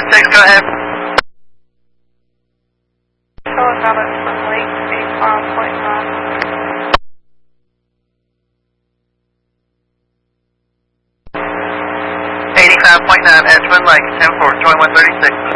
136, go ahead. Showing Dallas from Lake 85.9. 85.9, Edgemont Lake, 10-4, join 136.